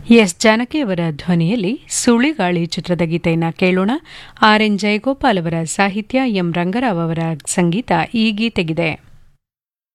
S Janaki ಅವರ ಧ್ವನಿಯಲ್ಲಿ ಸುಳಿಗಾಳಿ ಚಿತ್ರದ ಗೀತೆಯನ್ನು ಕೇಳೋಣ. ಆರ್ ಎನ್ ಜಯಗೋಪಾಲ್ ಅವರ ಸಾಹಿತ್ಯ, ಎಂ ರಂಗರಾವ್ ಅವರ ಸಂಗೀತ ಈ ಗೀತೆಗಿದೆ.